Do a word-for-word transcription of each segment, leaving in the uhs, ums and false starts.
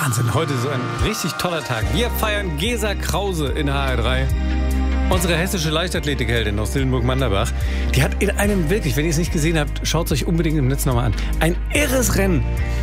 Wahnsinn, heute so ein richtig toller Tag. Wir feiern Gesa Krause in H R drei. Unsere hessische Leichtathletikheldin aus Dillenburg-Manderbach. Die hat in einem wirklich, wenn ihr es nicht gesehen habt, schaut es euch unbedingt im Netz nochmal an. Ein irres Rennen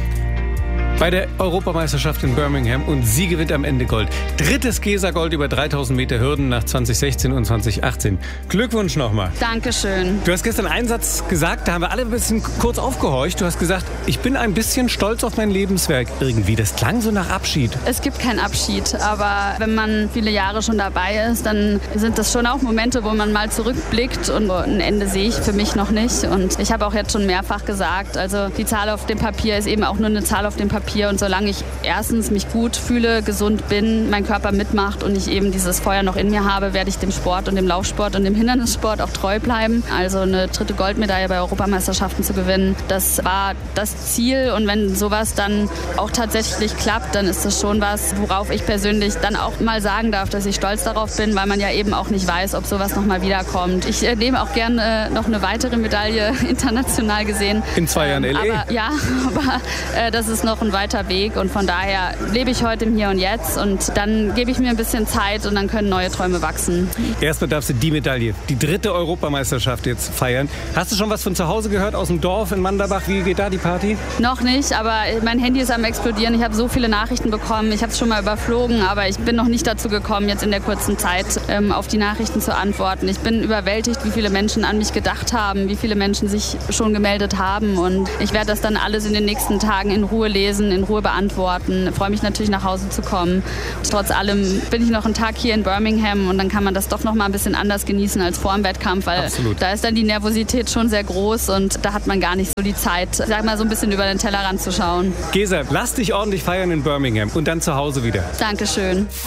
bei der Europameisterschaft in Birmingham und sie gewinnt am Ende Gold. Drittes Gesa-Gold über dreitausend Meter Hürden nach zwanzig sechzehn und zwanzig achtzehn. Glückwunsch nochmal. Dankeschön. Du hast gestern einen Satz gesagt, da haben wir alle ein bisschen kurz aufgehorcht. Du hast gesagt, ich bin ein bisschen stolz auf mein Lebenswerk irgendwie. Das klang so nach Abschied. Es gibt keinen Abschied, aber wenn man viele Jahre schon dabei ist, dann sind das schon auch Momente, wo man mal zurückblickt und ein Ende sehe ich für mich noch nicht. Und ich habe auch jetzt schon mehrfach gesagt, also die Zahl auf dem Papier ist eben auch nur eine Zahl auf dem Papier. Und solange ich erstens mich gut fühle, gesund bin, mein Körper mitmacht und ich eben dieses Feuer noch in mir habe, werde ich dem Sport und dem Laufsport und dem Hindernissport auch treu bleiben. Also eine dritte Goldmedaille bei Europameisterschaften zu gewinnen, das war das Ziel. Und wenn sowas dann auch tatsächlich klappt, dann ist das schon was, worauf ich persönlich dann auch mal sagen darf, dass ich stolz darauf bin, weil man ja eben auch nicht weiß, ob sowas noch mal wiederkommt. Ich äh, nehme auch gerne äh, noch eine weitere Medaille international gesehen. In zwei Jahren ähm, L A? Aber, ja, aber äh, das ist noch ein weiter Weg und von daher lebe ich heute im Hier und Jetzt und dann gebe ich mir ein bisschen Zeit und dann können neue Träume wachsen. Erstmal darfst du die Medaille, die dritte Europameisterschaft jetzt feiern. Hast du schon was von zu Hause gehört, aus dem Dorf in Manderbach? Wie geht da die Party? Noch nicht, aber mein Handy ist am explodieren. Ich habe so viele Nachrichten bekommen. Ich habe es schon mal überflogen, aber ich bin noch nicht dazu gekommen, jetzt in der kurzen Zeit ähm, auf die Nachrichten zu antworten. Ich bin überwältigt, wie viele Menschen an mich gedacht haben, wie viele Menschen sich schon gemeldet haben und ich werde das dann alles in den nächsten Tagen in Ruhe lesen, in Ruhe beantworten. Ich freue mich natürlich, nach Hause zu kommen. Trotz allem bin ich noch einen Tag hier in Birmingham und dann kann man das doch noch mal ein bisschen anders genießen als vor dem Wettkampf, weil Absolut. Da ist dann die Nervosität schon sehr groß und da hat man gar nicht so die Zeit, sag mal, so ein bisschen über den Tellerrand zu schauen. Gesa, lass dich ordentlich feiern in Birmingham und dann zu Hause wieder. Dankeschön.